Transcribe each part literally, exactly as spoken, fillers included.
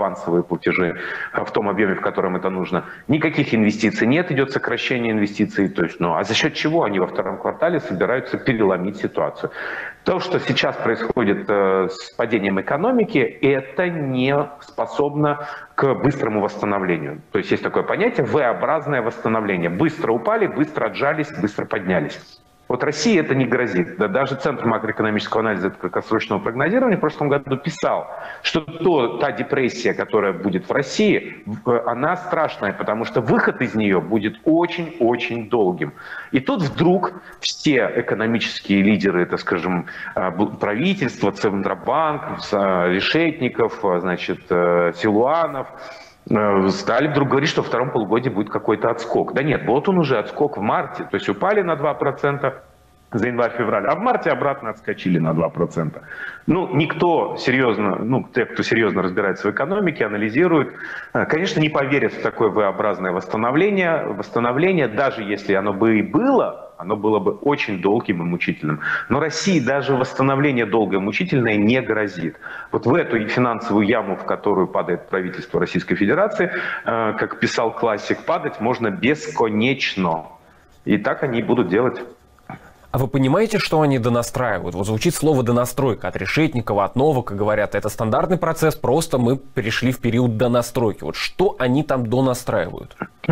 авансовые платежи в том объеме, в котором это нужно. Никаких инвестиций нет, идет сокращение инвестиций. То есть, ну, а за счет чего они во втором квартале собираются переломить ситуацию? То, что сейчас происходит э, с падением экономики, это не способно к быстрому восстановлению. То есть есть такое понятие V-образное восстановление. Быстро упали, быстро отжались, быстро поднялись. Вот России это не грозит. Да, даже Центр макроэкономического анализа и краткосрочного прогнозирования в прошлом году писал, что то, та депрессия, которая будет в России, она страшная, потому что выход из нее будет очень-очень долгим. И тут вдруг все экономические лидеры, так скажем, правительства, Центробанк, Решетников, значит, Силуанов, стали вдруг говорить, что во втором полугодии будет какой-то отскок. Да нет, вот он уже отскок в марте, то есть упали на два процента за январь-февраль, а в марте обратно отскочили на два процента. Ну, никто серьезно, ну, те, кто серьезно разбирается в экономике, анализирует, конечно, не поверят в такое V-образное восстановление, восстановление, даже если оно бы и было, оно было бы очень долгим и мучительным. Но России даже восстановление долгое и мучительное не грозит. Вот в эту финансовую яму, в которую падает правительство Российской Федерации, как писал классик, падать можно бесконечно. И так они и будут делать. А вы понимаете, что они донастраивают? Вот звучит слово «донастройка» от Решетникова, от Новака, говорят, это стандартный процесс, просто мы перешли в период донастройки. Вот что они там донастраивают?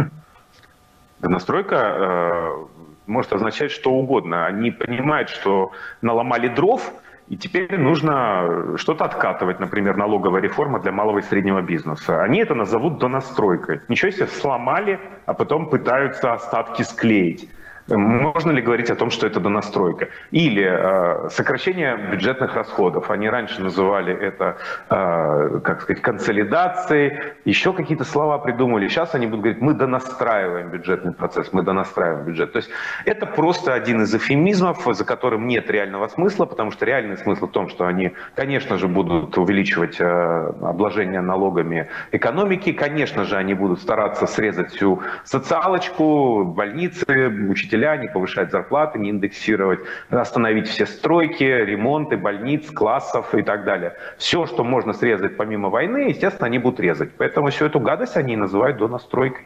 Донастройка э, может означать что угодно. Они понимают, что наломали дров, и теперь нужно что-то откатывать, например, налоговая реформа для малого и среднего бизнеса. Они это назовут донастройкой. Ничего себе, сломали, а потом пытаются остатки склеить. Можно ли говорить о том, что это донастройка? Или э, сокращение бюджетных расходов. Они раньше называли это, э, как сказать, консолидацией. Еще какие-то слова придумали. Сейчас они будут говорить, мы донастраиваем бюджетный процесс, мы донастраиваем бюджет. То есть это просто один из эвфемизмов, за которым нет реального смысла, потому что реальный смысл в том, что они, конечно же, будут увеличивать э, обложение налогами экономики. Конечно же, они будут стараться срезать всю социалочку, больницы, учителя, не повышать зарплаты, не индексировать, остановить все стройки, ремонты больниц, классов и так далее. Все, что можно срезать помимо войны, естественно, они будут резать. Поэтому всю эту гадость они называют донастройкой.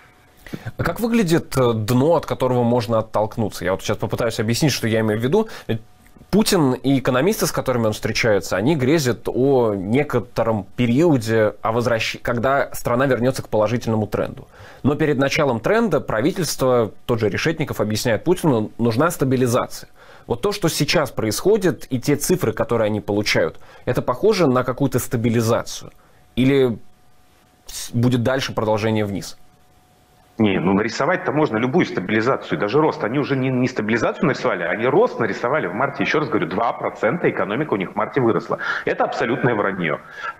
А как выглядит дно, от которого можно оттолкнуться? Я вот сейчас попытаюсь объяснить, что я имею в виду. Путин и экономисты, с которыми он встречается, они грезят о некотором периоде, о возвращ... когда страна вернется к положительному тренду. Но перед началом тренда правительство, тот же Решетников объясняет Путину, нужна стабилизация. Вот то, что сейчас происходит, и те цифры, которые они получают, это похоже на какую-то стабилизацию? Или будет дальше продолжение вниз? Не, ну нарисовать-то можно любую стабилизацию, даже рост. Они уже не, не стабилизацию нарисовали, они рост нарисовали в марте. Еще раз говорю, два процента экономика у них в марте выросла. Это абсолютное вранье.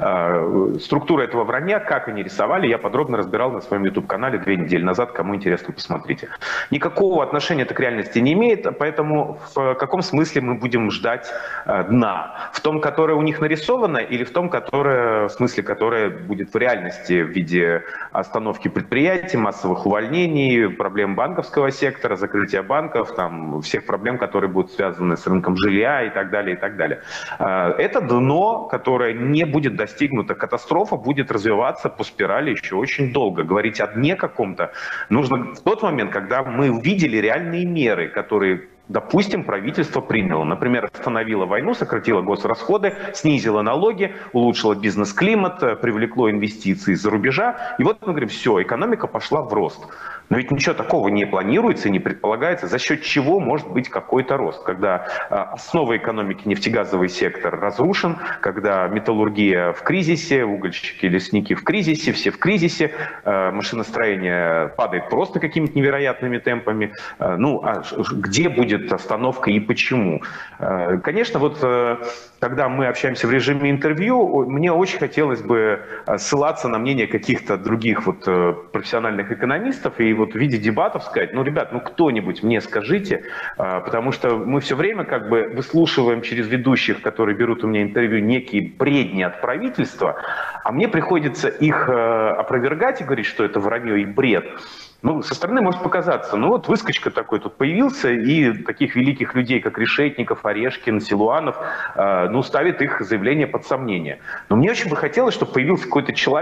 Структура этого вранья, как они рисовали, я подробно разбирал на своем YouTube-канале две недели назад. Кому интересно, посмотрите. Никакого отношения это к реальности не имеет, поэтому в каком смысле мы будем ждать дна? В том, которое у них нарисовано, или в том, которое, в смысле, которое будет в реальности в виде остановки предприятий, массовых увольнений, проблем банковского сектора, закрытия банков, там, всех проблем, которые будут связаны с рынком жилья и так далее, и так далее. Это дно, которое не будет достигнуто. Катастрофа будет развиваться по спирали еще очень долго. Говорить о дне каком-то нужно в тот момент, когда мы увидели реальные меры, которые, допустим, правительство приняло. Например, остановило войну, сократило госрасходы, снизило налоги, улучшило бизнес-климат, привлекло инвестиции из-за рубежа. И вот мы говорим, все, экономика пошла в рост. Но ведь ничего такого не планируется и не предполагается, за счет чего может быть какой-то рост. Когда основа экономики, нефтегазовый сектор, разрушен, когда металлургия в кризисе, угольщики, лесники в кризисе, все в кризисе, машиностроение падает просто какими-то невероятными темпами. Ну, а где будет остановка и почему? Конечно, вот когда мы общаемся в режиме интервью, мне очень хотелось бы ссылаться на мнение каких-то других вот профессиональных экономистов и вот в виде дебатов сказать, ну, ребят, ну, кто-нибудь мне скажите, потому что мы все время как бы выслушиваем через ведущих, которые берут у меня интервью, некие бредни от правительства, а мне приходится их опровергать и говорить, что это вранье и бред. Ну, со стороны может показаться, ну вот выскочка такой тут появился, и таких великих людей, как Решетников, Орешкин, Силуанов, э, ну, ставит их заявление под сомнение. Но мне очень бы хотелось, чтобы появился какой-то человек,